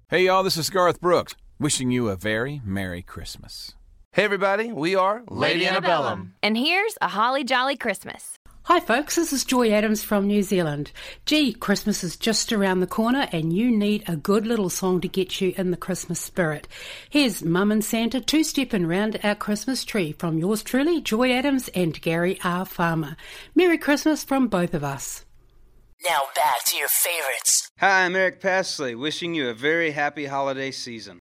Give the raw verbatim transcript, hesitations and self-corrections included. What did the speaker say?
Hey y'all, this is Garth Brooks, wishing you a very Merry Christmas. Hey everybody, we are Lady Antebellum. And here's a holly jolly Christmas. Hi folks, this is Joy Adams from New Zealand. Gee, Christmas is just around the corner and you need a good little song to get you in the Christmas spirit. Here's Mum and Santa two-stepping round our Christmas tree from yours truly, Joy Adams and Gary R. Farmer. Merry Christmas from both of us. Now back to your favorites. Hi, I'm Eric Pasley, wishing you a very happy holiday season.